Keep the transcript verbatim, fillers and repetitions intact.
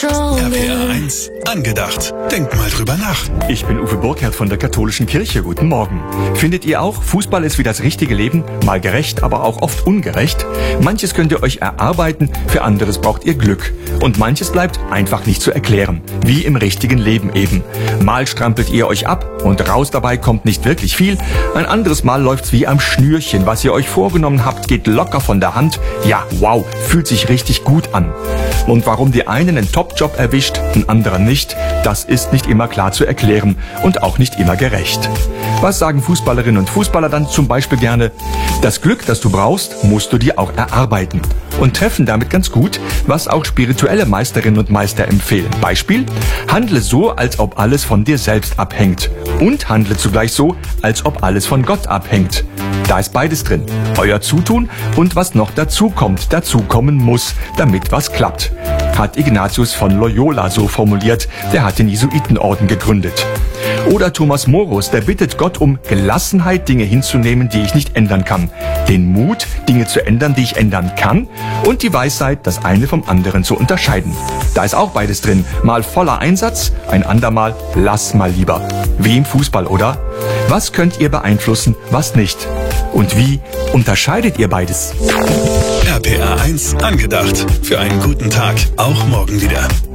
R P R eins angedacht. Denk mal drüber nach. Ich bin Uwe Burkhardt von der Katholischen Kirche. Guten Morgen. Findet ihr auch, Fußball ist wie das richtige Leben? Mal gerecht, aber auch oft ungerecht? Manches könnt ihr euch erarbeiten, für anderes braucht ihr Glück. Und manches bleibt einfach nicht zu erklären. Wie im richtigen Leben eben. Mal strampelt ihr euch ab und raus dabei kommt nicht wirklich viel. Ein anderes Mal läuft's wie am Schnürchen. Was ihr euch vorgenommen habt, geht locker von der Hand. Ja, wow, fühlt sich richtig gut an. Und warum die einen einen Top-Job erwischt, einen anderen nicht, das ist nicht immer klar zu erklären und auch nicht immer gerecht. Was sagen Fußballerinnen und Fußballer dann zum Beispiel gerne? Das Glück, das du brauchst, musst du dir auch erarbeiten. Und treffen damit ganz gut, was auch spirituelle Meisterinnen und Meister empfehlen. Beispiel: Handle so, als ob alles von dir selbst abhängt. Und handle zugleich so, als ob alles von Gott abhängt. Da ist beides drin. Euer Zutun und was noch dazu kommt, dazukommen muss, damit was klappt. Hat Ignatius von Loyola so formuliert. Der hat den Jesuitenorden gegründet. Oder Thomas Morus, der bittet Gott um Gelassenheit, Dinge hinzunehmen, die ich nicht ändern kann. Den Mut, Dinge zu ändern, die ich ändern kann. Und die Weisheit, das eine vom anderen zu unterscheiden. Da ist auch beides drin. Mal voller Einsatz, ein andermal lass mal lieber. Wie im Fußball, oder? Was könnt ihr beeinflussen, was nicht? Und wie unterscheidet ihr beides? R P R eins angedacht. Für einen guten Tag. Auch morgen wieder.